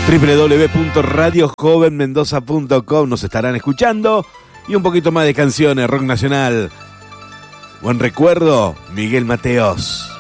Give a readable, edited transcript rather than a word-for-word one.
www.radiojovenmendoza.com nos estarán escuchando. Y un poquito más de canciones, rock nacional. Buen recuerdo, Miguel Mateos.